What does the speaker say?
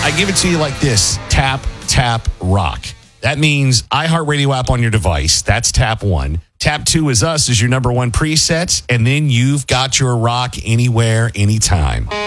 I give it to you like this. Tap, tap, rock. That means iHeartRadio app on your device. That's tap one. Tap two is us as your number one preset. And then you've got your rock anywhere, anytime.